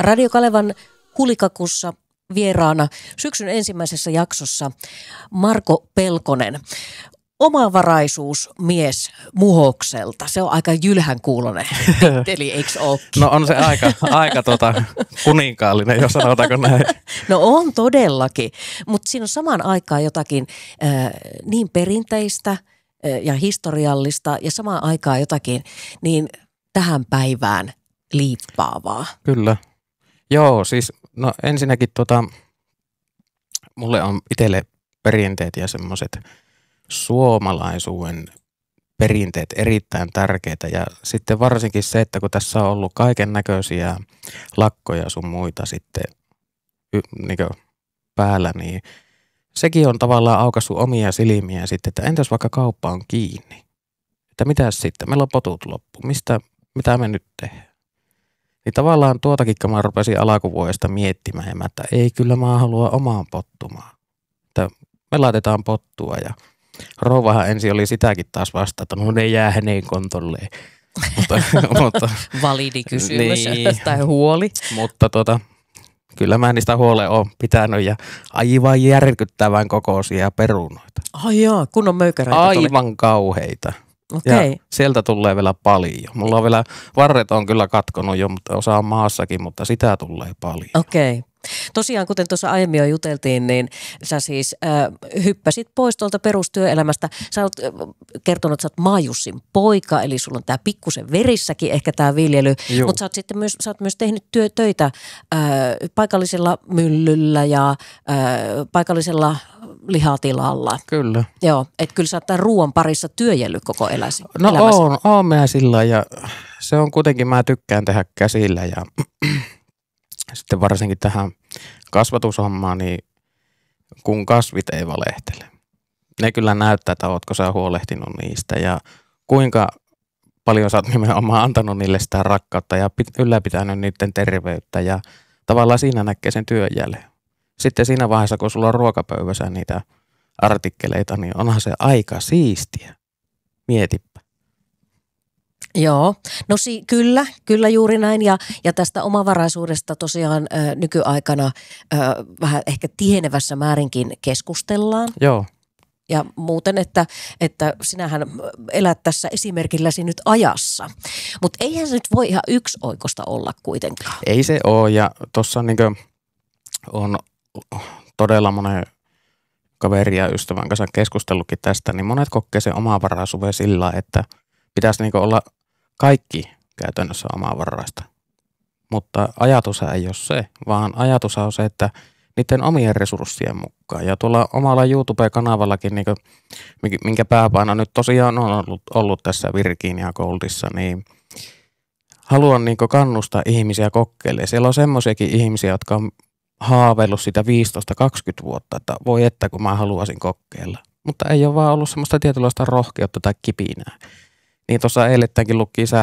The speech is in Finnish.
Radio Kalevan Hulikakussa vieraana syksyn ensimmäisessä jaksossa Marko Pelkonen. Omavaraisuusmies Muhokselta. Se on aika jylhän kuulonen titteli, eikö ookin? No on se aika kuninkaallinen, jos sanotaanko näin. No on todellakin, mutta siinä on samaan aikaan jotakin niin perinteistä ja historiallista ja samaan aikaan jotakin niin tähän päivään liippaavaa. Kyllä. Joo, siis no ensinnäkin mulle on itselle perinteet ja semmoiset suomalaisuuden perinteet erittäin tärkeitä ja sitten varsinkin se, että kun tässä on ollut kaiken näköisiä lakkoja sun muita sitten niin päällä, niin sekin on tavallaan aukaissut omia silmiä sitten, että entäs vaikka kauppa on kiinni, että mitäs sitten, meillä on potut loppu, mitä me nyt tehdään. Niin tavallaan tuotakin, kun mä rupesin alkuvuodesta miettimään, että ei kyllä mä halua omaan pottumaan. Että me laitetaan pottua ja rouvahan ensin oli sitäkin taas vasta, että no ne jää hänen kontolleen. mutta validi kysymys niin, tai huoli. Mutta kyllä mä niistä huoleen oon pitänyt ja aivan järkyttävän kokoisia perunoita. Ai jaa, kunnon möykäreitä aivan kauheita. Okay. Ja sieltä tulee vielä paljon. Mulla on vielä, varret on kyllä katkonut jo, mutta osa on maassakin, mutta sitä tulee paljon. Okei. Tosiaan, kuten tuossa aiemmin jo juteltiin, niin sä siis hyppäsit pois tuolta perustyöelämästä. Sä oot kertonut, että sä oot Maajussin poika, eli sulla on tää pikkusen verissäkin ehkä tää viljely. Mutta sä oot myös tehnyt töitä paikallisella myllyllä ja paikallisella lihatilalla. Kyllä. Joo, että kyllä sä oot tämän ruoan parissa työjellyt koko elämässä. No oon mä sillä ja se on kuitenkin, mä tykkään tehdä käsillä ja sitten varsinkin tähän kasvatushommaan, niin kun kasvit ei valehtele. Ne kyllä näyttää, että ootko sä huolehtinut niistä ja kuinka paljon sä oot nimenomaan antanut niille sitä rakkautta ja ylläpitänyt niiden terveyttä ja tavallaan siinä näkee sen työn jälleen. Sitten siinä vaiheessa, kun sulla on ruokapöydässä niitä artikkeleita, niin onhan se aika siistiä. Mietipä. Joo, no kyllä juuri näin ja tästä omavaraisuudesta tosiaan nykyaikana vähän ehkä tienevässä määrinkin keskustellaan. Joo. Ja muuten, että sinähän elät tässä esimerkilläsi nyt ajassa, mutta eihän se nyt voi ihan yksioikoista olla kuitenkaan. Ei se ole ja tuossa niin on todella monen kaverin ja ystävän kanssa keskustellutkin tästä, niin monet kokee sen omavaraisuuden sillä, että pitäisi niin olla kaikki käytännössä omavaraista. Mutta ajatus ei ole se, vaan ajatus on se, että niiden omien resurssien mukaan. Ja tuolla omalla YouTube-kanavallakin, niin kuin, minkä pääpaino nyt tosiaan on ollut tässä Virginia Goldissa, niin haluan niin kannustaa ihmisiä kokeilemaan. Siellä on semmoisiakin ihmisiä, jotka on haaveillut sitä 15-20 vuotta, että voi että kun mä haluaisin kokeilla. Mutta ei ole vaan ollut semmoista tietynlaista rohkeutta tai kipinää. Niin tuossa eilettäänkin lukki